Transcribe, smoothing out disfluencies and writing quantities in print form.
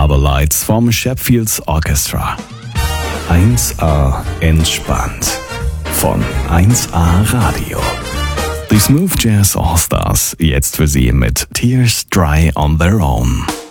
Starlights vom Sheffields Orchestra. 1A entspannt von 1A Radio. Die Smooth Jazz All Stars jetzt für Sie mit Tears Dry on Their Own.